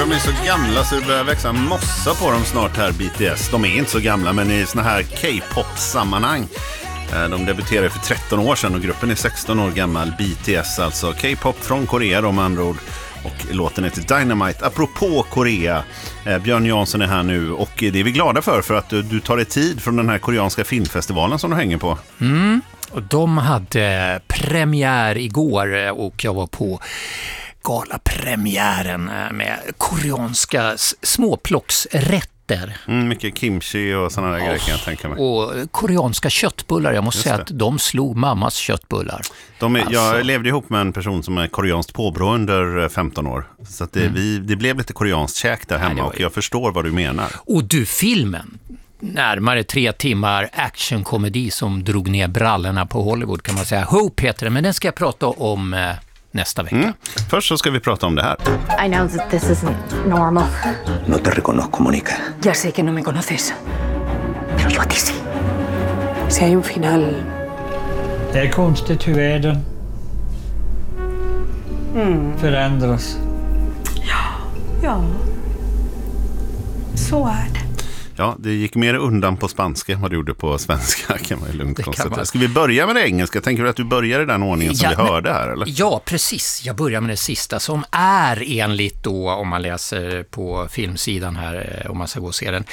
börjar bli så gamla så det börjar växa mossa på dem snart här, BTS. De är inte så gamla, men i såna här K-pop-sammanhang. De debuterade för 13 år sedan och gruppen är 16 år gammal. BTS, alltså K-pop från Korea de andra ord. Och låten heter Dynamite. Apropå Korea, Björn Jansson är här nu och det är vi glada för att du tar dig tid från den här koreanska filmfestivalen som du hänger på. Och de hade premiär igår och jag var på galapremiären med koreanska småplocksrätter. Mycket kimchi och sådana där grejer kan jag tänka mig. Och koreanska köttbullar, jag måste säga att de slog mammas köttbullar. Jag levde ihop med en person som är koreanskt påbrå under 15 år. Så att det blev lite koreanskt käk där hemma och jag förstår vad du menar. Och du, filmen, närmare 3 timmar actionkomedi som drog ner brallorna på Hollywood kan man säga. Peter, men den ska jag prata om nästa vecka. Först så ska vi prata om det här. I know that this isn't normal. No te reconozco, Mónica. Ya sé que no me conoces. Pero yo a ti sí. Si hay un final... Det är konstigt hur världen förändras. Ja. Så är det. Ja, det gick mer undan på spanska än vad du gjorde på svenska, kan man ju lugnt konstatera. Ska vi börja med det engelska? Tänker du att du börjar i den ordningen som vi hörde här, eller? Ja, precis. Jag börjar med det sista som är enligt då, om man läser på filmsidan här, om man ska gå och se den,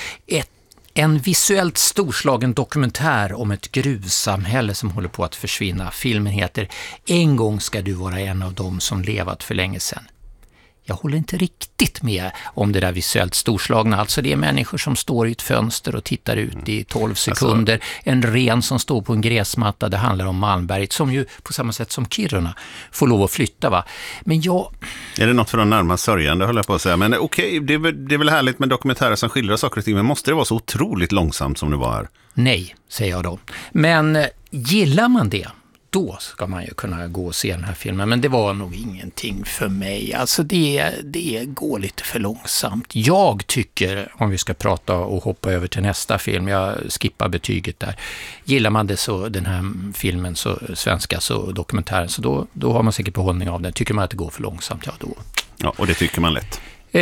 en visuellt storslagen dokumentär om ett gruvsamhälle som håller på att försvinna. Filmen heter En gång ska du vara en av dem som levat för länge sedan. Jag håller inte riktigt med om det där visuellt storslagna. Alltså det är människor som står i ett fönster och tittar ut i 12 sekunder. En ren som står på en gräsmatta. Det handlar om Malmberget som ju på samma sätt som Kiruna får lov att flytta, va? Men Är det något för de närmast sörjande, höll jag på att säga. Men okej, det är väl härligt med dokumentärer som skildrar saker och ting. Men måste det vara så otroligt långsamt som det var här? Nej, säger jag då. Men gillar man det, då ska man ju kunna gå och se den här filmen. Men det var nog ingenting för mig. Alltså det går lite för långsamt. Jag tycker, om vi ska prata och hoppa över till nästa film, jag skippar betyget där. Gillar man det så, den här filmen, så svenska, så dokumentären, så då har man säkert behållning av den. Tycker man att det går för långsamt, ja då. Ja, och det tycker man lätt.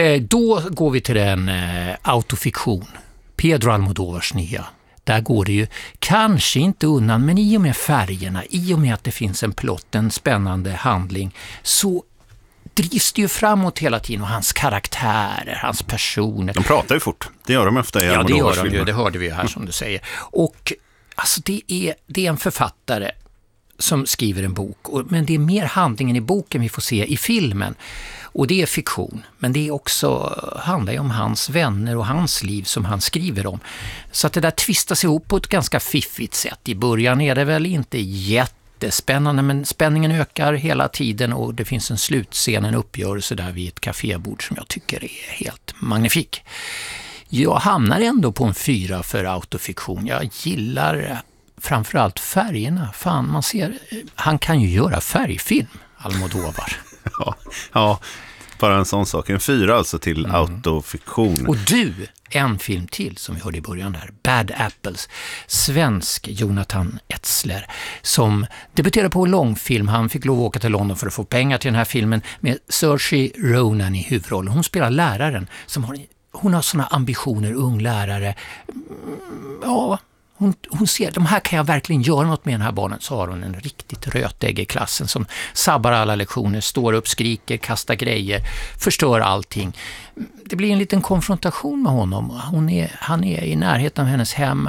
Då går vi till den autofiktion. Pedro Almodóvars nya. Där går det ju kanske inte undan, men i och med färgerna, i och med att det finns en plott, en spännande handling, så drivs det ju framåt hela tiden och hans karaktärer, hans personer. De pratar ju fort, det gör de ofta i Almodóvars filmer. Ja, det gör de ju, det hörde vi ju här som du säger. Och alltså det är en författare som skriver en bok, men det är mer handlingen i boken vi får se i filmen. Och det är fiktion, men det är också, handlar ju om hans vänner och hans liv som han skriver om. Så att det där tvistas ihop på ett ganska fiffigt sätt. I början är det väl inte jättespännande, men spänningen ökar hela tiden och det finns en slutscen, en uppgörelse där vid ett kafébord som jag tycker är helt magnifik. Jag hamnar ändå på en 4 för autofiktion. Jag gillar framförallt färgerna. Fan, man ser, han kan ju göra färgfilm, Almodóvar. Ja, bara en sån sak. En 4 alltså till autofiktion. Och du, en film till som vi hörde i början där. Bad Apples. Svensk Jonathan Etzler som debuterade på en långfilm. Han fick lov att åka till London för att få pengar till den här filmen med Saoirse Ronan i huvudrollen. Hon spelar läraren som hon har såna ambitioner, ung lärare. Ja, hon ser, de här kan jag verkligen göra något med den här barnen. Så har hon en riktigt rötägg i klassen som sabbar alla lektioner, står upp, skriker, kastar grejer, förstör allting. Det blir en liten konfrontation med honom. Han är i närheten av hennes hem.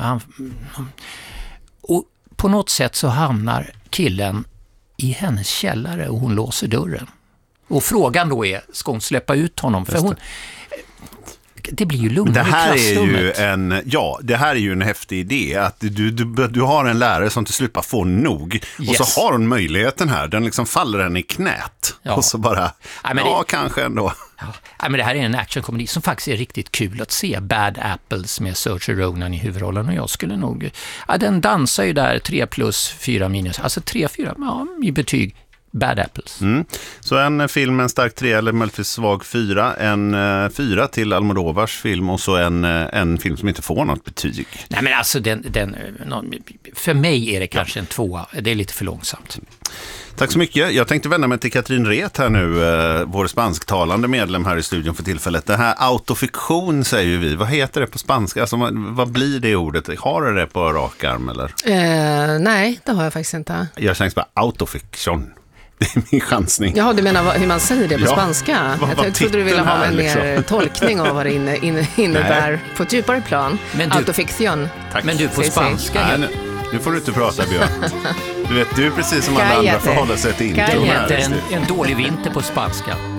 Och på något sätt så hamnar killen i hennes källare och hon låser dörren. Och frågan då är, ska hon släppa ut honom? För det blir ju lugnare i klassrummet. Det här är ju en häftig idé att du har en lärare som till slut bara får nog och så har hon möjligheten här, den liksom faller henne i knät och så bara, kanske ändå. Ja, men det här är en actionkomedi som faktiskt är riktigt kul att se. Bad Apples med Saoirse Ronan i huvudrollen och jag skulle nog, den dansar ju där 3+, 4-, alltså 3-4, i betyg. Bad Apples. Så en film, en stark 3 eller möjligtvis svag 4. En 4 till Almodóvars film och så en film som inte får något betyg. Nej, men alltså för mig är det kanske en 2. Det är lite för långsamt. Tack så mycket. Jag tänkte vända mig till Katrin Ret här nu, vår spansktalande medlem här i studion för tillfället. Det här autofiktion säger vi. Vad heter det på spanska? Alltså, vad blir det ordet? Har du det på rak arm eller? Nej, det har jag faktiskt inte. Jag tänkte bara autofiktion. Det är min chansning. Jaha, du menar hur man säger det på spanska? Jag trodde du ville ha en mer tolkning av vad det innebär på ett djupare plan. Autofiktion. Men du, på spanska... Nej, nu får du inte prata, Björn. Du vet, du är precis som alla andra förhåller sig till intron. Det är en dålig vinter på spanska.